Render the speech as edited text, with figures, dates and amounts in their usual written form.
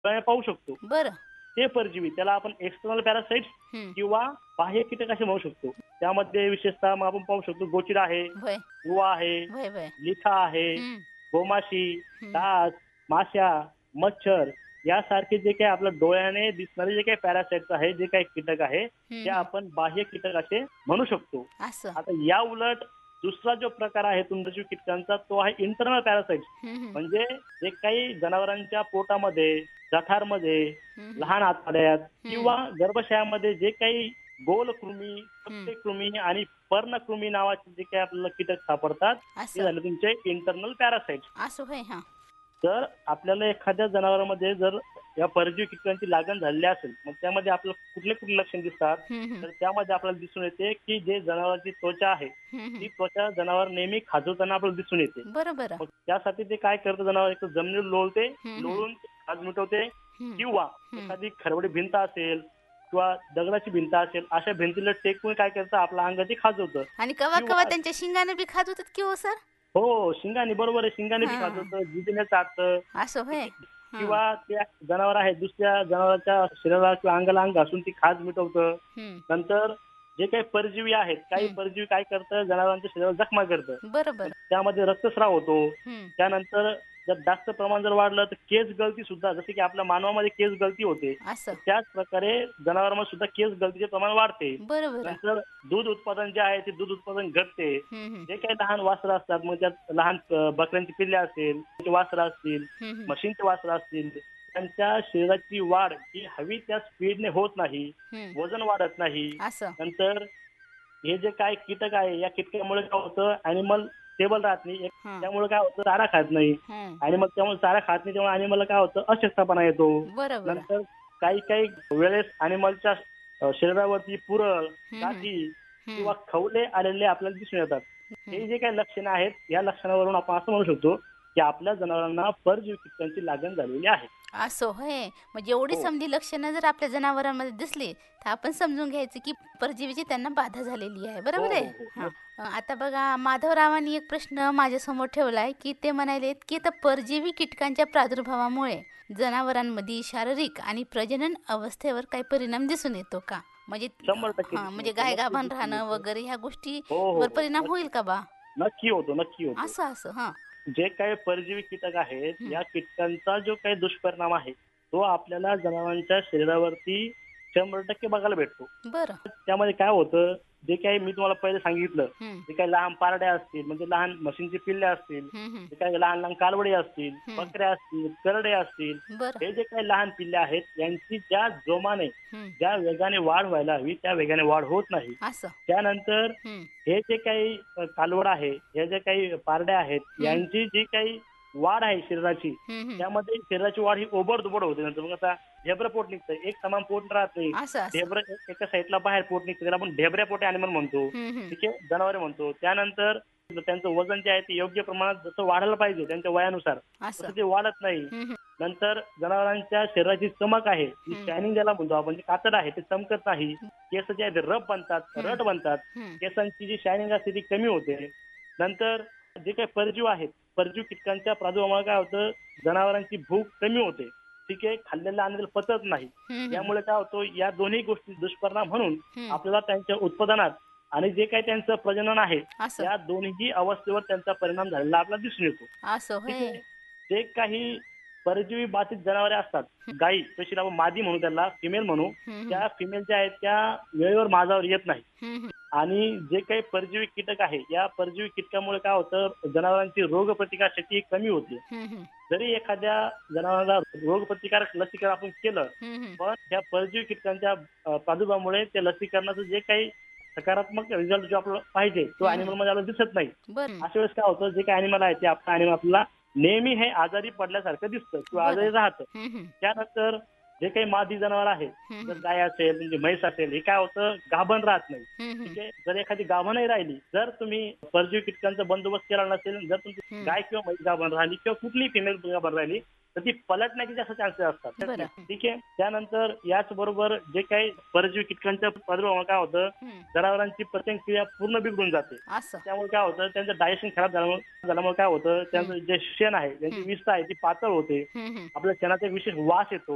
पाहू शकतो. बरं. ते परजीवी त्याला आपण एक्सटर्नल पॅरासाइट्स हं. किंवा बाह्य कीटक असे म्हणू शकतो. त्यामध्ये विशेषतः मग आपण पाहू शकतो गोचिड आहे, व्हय. युवा आहे, व्हय, व्हय. लिथा आहे, हं, गोमाशी, हं. डास, माश्या, मच्छर यासारखे जे काही आपल्या डोळ्याने दिसणारे जे काही पॅरासाइट्स आहे, जे काही कीटक आहे, हं, ते हं. आपण बाह्य कीटक असे म्हणू शकतो. असं. आता या उलट दुसरा जो प्रकार आहे तुंडजीव कीटकांचा तो आहे इंटरनल पॅरासाइट्स. हं, हं. म्हणजे जे काही जनावरांच्या पोटामध्ये, जठरमध्ये, हं, हं. लहान आतड्यात हं, किंवा गर्भाशयामध्ये जे काही गोलकृमी, हं. सप्तकृमी आणि पर्णकृमी नावाचे जे काही आपल्याला कीटक सापडतात, ते असं. झाले तुमचे इंटरनल पॅरासाइट्स. असं होय. हां. तर आपल्याला एखाद्या जनावरांमध्ये जर या परजीवी कीटकांची लागण झालेली असेल, मग त्यामध्ये आपल्याला कुठले कुठले लक्षण दिसतात? हं, हं. तर त्यामध्ये आपल्याला दिसून येते, की जे जनावरांची त्वचा आहे, हं, हं. ती त्वचा जनावर नेहमी खाजवताना आपल्याला दिसून येते. बरं, बरं. मग त्यासाठी ते काय करतं जनावर एक तर जमिनीवर लोळते, हं, हं. लोळून खाज मिटवते हं, किंवा हं. एखादी खरवडी भिंत असेल किंवा दगडाची भिंत असेल, अशा भिंतीला टेकून काय करतं आपलं अंग ते खाजवतं आणि कवा-कवा किंवा त्यांच्या शिंगानं बी खात होतात की हो सर? हो, शिंगाने बरोबर आहे. शिंगाने बी हां. खाजवतं, जिभेने चाटतं. असं ठीक होय. आहे. हां. किंवा त्या जनावर आहे दुसऱ्या जनावराच्या शरीराला किंवा अंगाला अंग घासून ती खाज मिटवतं. हं, नंतर जे काही परजीवी आहेत, काही हं. परजीवी काय करतं जनावरांच्या शरीरावर जखमा करतं. बरं, मग बरं. त्यामध्ये रक्तस्राव होतो. हं. त्यानंतर जर जास्त प्रमाण जर वाढलं तर केस गळती सुद्धा जसे की आपल्या मानवामध्ये केस गळती होते. असं. तर त्याच प्रकारे जनावरांमध्ये सुद्धा केस गळतीचे प्रमाण वाढते. बरं, बरं. नंतर दूध उत्पादन जे आहे ते दूध उत्पादन घटते. हं, हं. जे काही लहान वासरं असतात मग त्यात लहान बकऱ्यांची पिल्ले असतील, त्याची वासरं असतील, हं, हं. म्हशींची वासरं असतील, त्यांच्या शरीराची वाढ ही हवी त्या स्पीडने होत नाही. हं. वजन वाढत नाही. असं. नंतर हे जे काय कीटक आहे, या कीटकामुळे काय होतं ॲनिमल स्टेबल राहत नाही. हां. त्यामुळे काय होतं चारा खात नाही हं. आणि मग त्यामुळे चारा खात नाही त्यामुळे ॲनिमलला काय होतं अशक्तपणा येतो. बरं, बरं. नंतर काही काही वेळेस ॲनिमलच्या शरीरावरती पुरळ, हं, हं. गाठी हं. किंवा खवले आलेले आपल्याला दिसून येतात. हं. हे जे काही लक्षणं आहेत, या लक्षणावरून आपण असं म्हणू शकतो, की आपल्या जनावरांना परजीवी कीटकांची लागण झालेली आहे. असं होय. म्हणजे एवढी हो. समधी लक्षणं जर आपल्या जनावरांमध्ये दिसली, तर आपण समजून घ्यायचं की परजीवीची त्यांना बाधा झालेली आहे. हो, बरोबर आहे? हो, हो. हां. आता बघा माधवरावांनी एक प्रश्न माझ्यासमोर ठेवलाय, की ते म्हणालेत, की आता परजीवी कीटकांच्या प्रादुर्भावामुळे जनावरांमध्ये शारीरिक आणि प्रजनन अवस्थेवर काही परिणाम दिसून येतो का? म्हणजे 100% हां, दिसून म्हणजे येतो. नक्कीच गायगाभण दिसून राहणं येतो. वगैरे ह्या हो, हो, गोष्टीवर हो. परिणाम नक्की. होईल का बा? नक्की होतो, नक्की होतो. असं, असं. हां. जे काही परजीवी कीटक आहेत, हं. या कीटकांचा जो काही दुष्परिणाम आहे, तो आपल्याला जनावरांच्या शरीरावरती 100% बघायला भेटतो. बरं. त्यामध्ये काय होतं, जे काही मी तुम्हाला पहिले सांगितलं, हं. जे काही लहान पारड्या असतील, म्हणजे लहान म्हशींची पिल्ले असतील, हं, हं. जे काही लहान लहान कालवडी असतील, हं. बकऱ्या असतील, करडे असतील, बरं. हे जे काही लहान पिल्ले आहेत, यांची ज्या जोमाने, हं. ज्या वेगाने वाढ व्हायला हवी, त्या वेगाने वाढ होत नाही. असं. त्यानंतर हं. हे जे काही कालवड आहे, हे जे काही पारड्या आहेत, हं. यांची जी काही वाढ आहे शरीराची, हं, हं. त्यामध्ये शरीराची वाढ ही ओबड-धोबड होते. नंतर मग आता ढेबरं पोट निघतं. एक समान पोट राहत नाही. असं, असं. ढेबरं एका साईडला बाहेर पोट निघतं. त्याला आपण ढेबऱ्या पोटी ॲनिमल म्हणतो. हं, हं. ठीक आहे. जनावरे म्हणतो. त्यानंतर त्यांचं वजन जे आहे ते योग्य प्रमाणात जसं वाढायला पाहिजे त्यांच्या वयानुसार, असं. तसं ते वाढत नाही. हं, हं. नंतर जनावरांच्या शरीराची चमक आहे, जी हं. शायनिंग ज्याला म्हणतो आपण, जे कातड आहे ते चमकत नाही. केस जे आहेत ते रफ बनतात, हं. रट बनतात. हं. केसांची जी शायनिंग असते ती कमी होते. नंतर जे काही परजीव आहेत, परजीव कीटकांच्या प्रादुर्भावामुळे काय होतं, जनावरांची भूक कमी होते. ठीक आहे. खाल्लेलं अन्न पचत नाही. हं, हं. यामुळे काय होतं, या दोन्ही गोष्टी दुष्परिणाम म्हणून हं. आपल्याला त्यांच्या उत्पादनात आणि जे काही त्यांचं प्रजनन आहे, असं. या दोन्ही अवस्थेवर त्यांचा परिणाम झालेला आपल्याला दिसून येतो. असं ठीक होय. आहे. जे काही परजीवी बाधित जनावरे असतात, गायी स्पेशली आपण मादी म्हणू त्याला, फिमेल म्हणू, हं, हं. त्या फिमेल ज्या आहेत त्या वेळेवर माझावर येत नाही. हं, हं. आणि जे काही परजीवी कीटक आहे, या परजीवी कीटकामुळे काय होतं, जनावरांची रोगप्रतिकारशक्ती कमी होते. हं, हं. जरी एखाद्या जनावराला रोगप्रतिकारक लसीकरण आपण केलं, हं, हं. पण त्या परजीवी कीटकांच्या प्रादुर्भावामुळे त्या लसीकरणाचं जे काही सकारात्मक रिझल्ट जो आपल्याला पाहिजे, तो हं, हं. ॲनिमलमध्ये आपल्याला दिसत नाही. बरं. अशा वेळेस काय होतं, जे काही ॲनिमल आहे ते आपलं ॲनिमल आपल्याला नेहमी हे आजारी पडल्यासारखं दिसतं किंवा बरं. आजारी राहतं. हं, हं. त्यानंतर जे काही मादी जनावर आहे, हं, जर हं. गाय असेल, म्हणजे म्हैस असेल, हे काय होतं, गाभण राहत नाही. हं, हं. ठीक आहे. जर एखादी गाभणही राहिली, जर तुम्ही परजीवी कीटकांचा बंदोबस्त केला नसेल, जर तुमची हं. गाय किंवा म्हैस गाभण राहिली किंवा कुठलीही फिमेल गाभण राहिली, तर ती पलटण्याचे जास्त चान्सेस असतात. बरं. ठीक आहे. त्यानंतर याचबरोबर जे काही परजीवी कीटकांच्या प्रादुर्भावामुळे काय होतं, हं. जनावरांची पचनक्रिया पूर्ण बिघडून जाते. असं. त्यामुळे काय होतं, त्यांचं डायजेशन खराब झाल्यामुळे काय होतं, हं. त्यांचं जे शेण आहे, त्यांची हं. विस्ता आहे ती पातळ होते. हं, हं. आपल्या शेणाचा एक विशेष वास येतो.